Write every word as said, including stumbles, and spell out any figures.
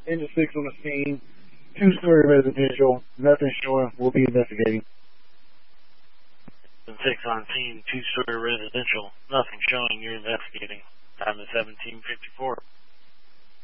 Engine six on the scene. Two-story residential. Nothing showing. We'll be investigating. Engine six on scene. Two-story residential. Nothing showing. You're investigating. Time is seventeen fifty-four.